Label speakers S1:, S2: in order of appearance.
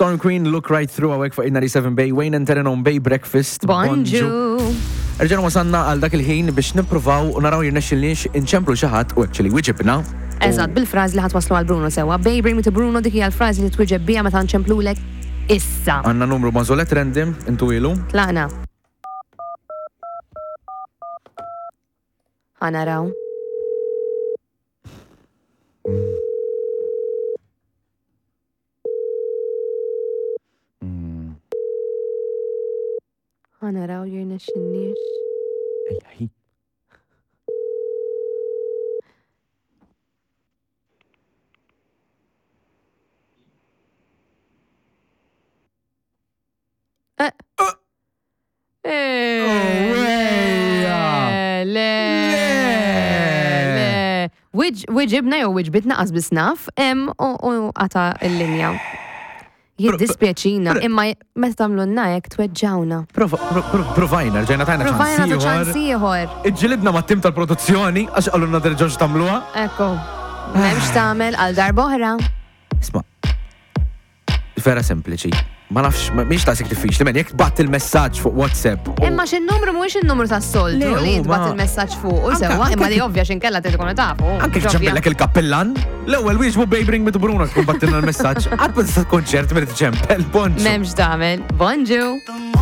S1: Storm Queen, Look Right Through għawek fuq 97 Bay, Wayne and Terenon Bay Breakfast.
S2: Bonġu.
S1: Rġana wasanna għal dak il-ħin biex nippruvaw u naraw jirnexxilniex inċemplu xi ħadd u actually wieġibna.
S2: Eżatt, bil-frażi li ħatwaslu għal Bruno sewa. Babe, bring me to Bruno, dik hija l-frażi li twieġeb biha meta nċemplulek issa.
S1: Għandna numru mażolet random intu ilu.
S2: Tlaqna. Ħanaraw. Ħanaraw jirnexxilniex.
S1: Ejja.
S2: Wieġibna jew wieġbitna qas bisnaf, u għata l-linja. Jiddispjaċina, imma meta tagħmlulna hekk tweġġawna.
S1: Provajna, rġajna tajna
S2: ċans ieħor.
S1: Iġġilidna mat-tim tal-produzzjoni għax qalulna terġgħux tagħmluha.
S2: Ekku. M'hemmx tagħmel għal darba oħra.
S1: Isma' vera sempliċi. Ma nafx, miex ta' diffiċli, men jekk bat il-messaġġ fuq WhatsApp.
S2: Imma x'in-numru mhuwiex in-numru tas-soltu li tbat il-messaġġ fuq u sewwa, imma li ovvja x'inkella trid tkun tafu.
S1: Anke ċempellek il-kappellan, l-ewwel wieġbu Babe Bring Me to Bruno tkun battilna l-messaġġ. Qatt ma tista' tkun ċert meta tiċempel, bonġu.
S2: M'hemmx tagħmel. Bonġu.